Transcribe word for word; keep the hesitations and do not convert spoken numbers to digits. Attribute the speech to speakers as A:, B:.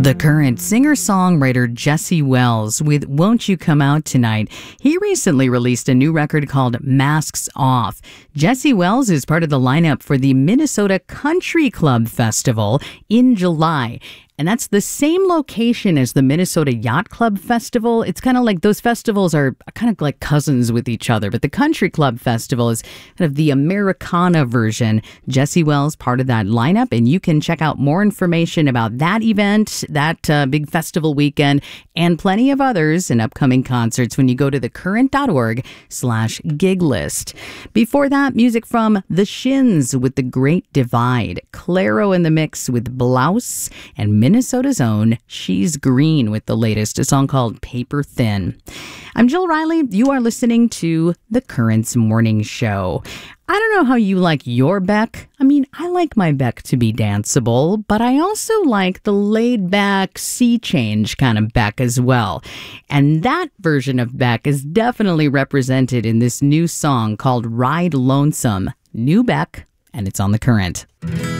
A: The current singer-songwriter Jesse Wells with Won't You Come Out Tonight. He recently released a new record called Masks Off. Jesse Wells is part of the lineup for the Minnesota Country Club Festival in July. And that's the same location as the Minnesota Yacht Club Festival. It's kind of like those festivals are kind of like cousins with each other. But the Country Club Festival is kind of the Americana version. Jesse Wells, part of that lineup. And you can check out more information about that event, that uh, big festival weekend, and plenty of others and upcoming concerts when you go to thecurrent.org slash gig list. Before that, music from The Shins with The Great Divide. Clairo in the mix with Blouse, and Minnesota's own She's Green with the latest, a song called Paper Thin. I'm Jill Riley. You are listening to The Currents Morning Show. I don't know how you like your Beck. I mean, I like my Beck to be danceable, but I also like the laid-back, sea change kind of Beck as well. And that version of Beck is definitely represented in this new song called Ride Lonesome. New Beck, and it's on The Current.